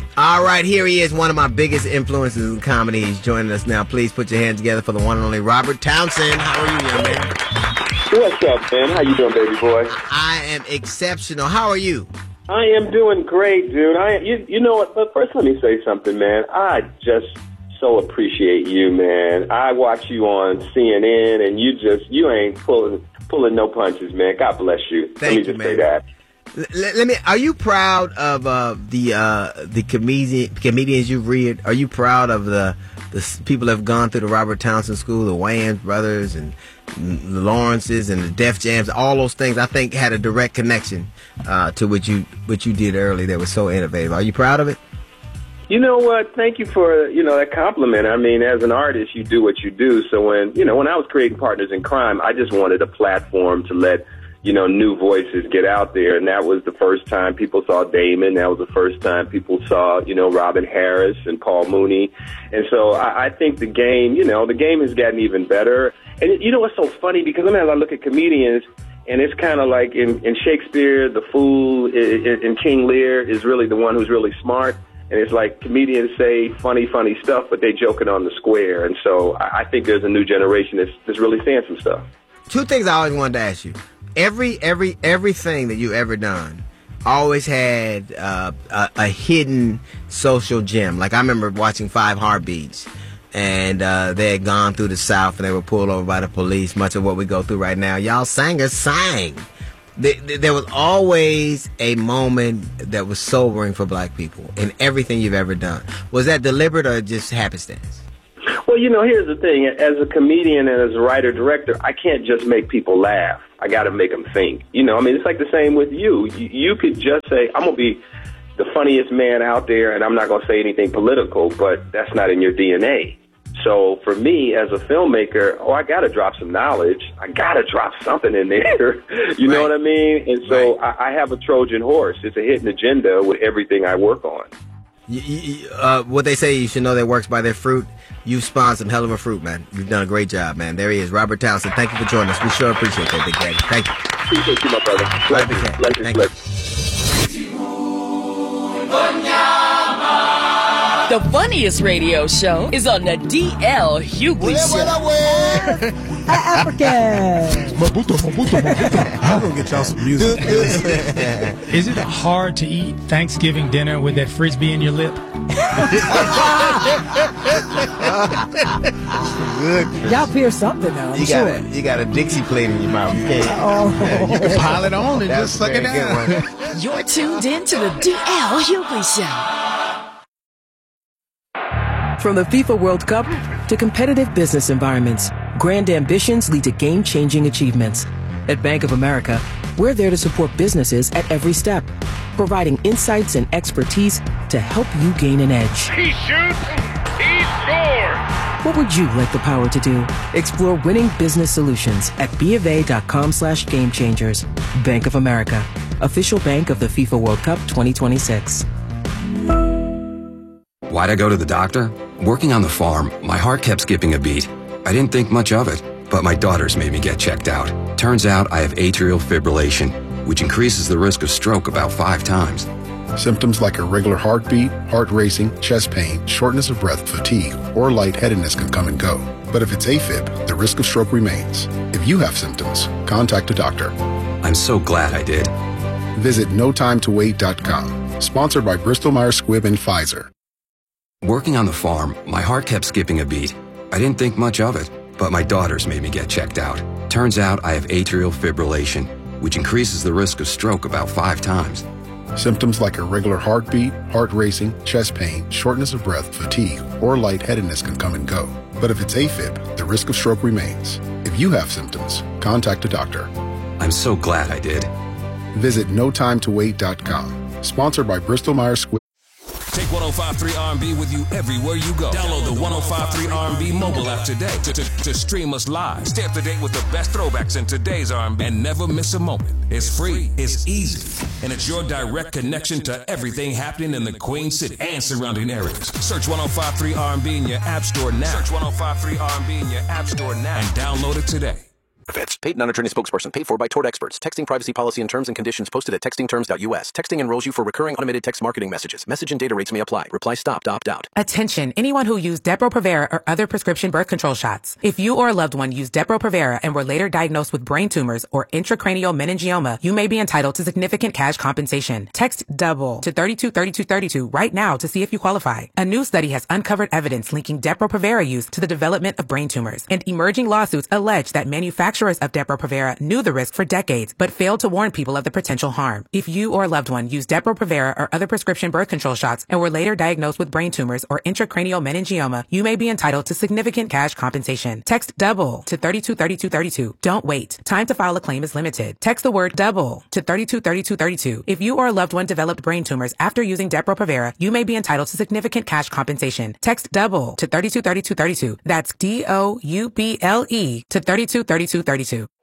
All right, here he is, one of my biggest influences in comedy. He's joining us now. Please put your hands together for the one and only Robert Townsend. How are you, young man? What's up, man? How you doing, baby boy? I am exceptional. How are you? I am doing great, dude. You know what? But first, let me say something, man. I just so appreciate you, man. I watch you on CNN, and you ain't pulling no punches, man. God bless you. Thank you, just man. say that. Let me. Are you proud of the comedians you've reared? Are you proud of the people that have gone through the Robert Townsend School, the Wayans brothers and the Lawrences and the Def Jams? All those things I think had a direct connection to what you did early. That was so innovative. Are you proud of it? You know what? Thank you for, that compliment. I mean, as an artist, you do what you do. So when I was creating Partners in Crime, I just wanted a platform to let, new voices get out there. And that was the first time people saw Damon. That was the first time people saw, Robin Harris and Paul Mooney. And so I think the game has gotten even better. And what's so funny? Because I look at comedians, and it's kind of like in Shakespeare, the fool in King Lear is really the one who's really smart. And it's like comedians say funny stuff, but they joking on the square. And so I think there's a new generation that's really saying some stuff. Two things I always wanted to ask you. Everything that you ever done always had a hidden social gem. Like I remember watching 5 Heartbeats, and they had gone through the South and they were pulled over by the police, much of what we go through right now. Y'all singers sang. There was always a moment that was sobering for black people in everything you've ever done. Was that deliberate or just happenstance? Well, here's the thing. As a comedian and as a writer-director, I can't just make people laugh. I got to make them think. It's like the same with you. You could just say, I'm going to be the funniest man out there, and I'm not going to say anything political, but that's not in your DNA. So for me as a filmmaker, I got to drop some knowledge. I got to drop something in there. You know what I mean? And so I have a Trojan horse. It's a hidden agenda with everything I work on. What they say, you should know that works by their fruit. You've spawned some hell of a fruit, man. You've done a great job, man. There he is, Robert Townsend. Thank you for joining us. We sure appreciate that, Big Daddy. Thank you. Appreciate you, my brother. The funniest radio show is on the D.L. Hughley Show. African. I'm going to get y'all some music. Is it hard to eat Thanksgiving dinner with that Frisbee in your lip? Good. Y'all fear something now, I'm sure. You got a Dixie plate in your mouth. You can't. You can pile it on and just suck it down. You're tuned in to the D.L. Hughley Show. From the FIFA World Cup to competitive business environments, grand ambitions lead to game-changing achievements. At Bank of America, we're there to support businesses at every step, providing insights and expertise to help you gain an edge. He shoots, he scores! What would you like the power to do? Explore winning business solutions at BofA.com/gamechangers. Bank of America, official bank of the FIFA World Cup 2026. Why'd I go to the doctor? Working on the farm, my heart kept skipping a beat. I didn't think much of it, but my daughters made me get checked out. Turns out I have atrial fibrillation, which increases the risk of stroke about 5 times. Symptoms like irregular heartbeat, heart racing, chest pain, shortness of breath, fatigue, or lightheadedness can come and go. But if it's AFib, the risk of stroke remains. If you have symptoms, contact a doctor. I'm so glad I did. Visit notimetowait.com. Sponsored by Bristol-Myers Squibb and Pfizer. Working on the farm, my heart kept skipping a beat. I didn't think much of it, but my daughters made me get checked out. Turns out I have atrial fibrillation, which increases the risk of stroke about 5 times. Symptoms like irregular heartbeat, heart racing, chest pain, shortness of breath, fatigue, or lightheadedness can come and go. But if it's AFib, the risk of stroke remains. If you have symptoms, contact a doctor. I'm so glad I did. Visit notimetowait.com. Sponsored by Bristol-Myers Squibb. Take 105.3 R&B with you everywhere you go. Download the 105.3 R&B mobile app today to stream us live. Stay up to date with the best throwbacks in today's R&B and never miss a moment. It's free, it's easy, and it's your direct connection to everything happening in the Queen City and surrounding areas. Search 105.3 R&B in your app store now. Search 105.3 R&B in your app store now and download it today. benefits. Paid non-attorney spokesperson paid for by Tort Experts. Texting privacy policy and terms and conditions posted at textingterms.us. Texting enrolls you for recurring automated text marketing messages. Message and data rates may apply. Reply stop to opt out. Attention, anyone who used Depo-Provera or other prescription birth control shots. If you or a loved one used Depo-Provera and were later diagnosed with brain tumors or intracranial meningioma, you may be entitled to significant cash compensation. Text DOUBLE to 323232 right now to see if you qualify. A new study has uncovered evidence linking Depo-Provera use to the development of brain tumors, and emerging lawsuits allege that manufacturers of Depo-Provera knew the risk for decades but failed to warn people of the potential harm. If you or a loved one used Depo-Provera or other prescription birth control shots and were later diagnosed with brain tumors or intracranial meningioma, you may be entitled to significant cash compensation. Text DOUBLE to 323232. Don't wait. Time to file a claim is limited. Text the word DOUBLE to 323232. If you or a loved one developed brain tumors after using Depo-Provera, you may be entitled to significant cash compensation. Text DOUBLE to 323232. That's DOUBLE to 323232.